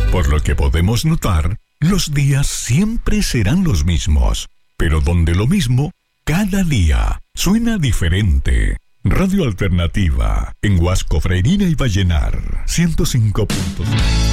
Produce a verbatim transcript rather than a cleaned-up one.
Por lo que podemos notar, los días siempre serán los mismos, pero donde lo mismo, cada día suena diferente. Radio Alternativa, en Huasco, Freirina y Vallenar, ciento cinco punto seis.